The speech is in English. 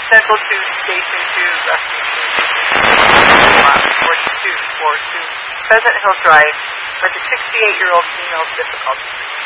Central to Station 2, Rescue 4242, Pheasant Hill Drive, with a 68-year-old female's difficulty.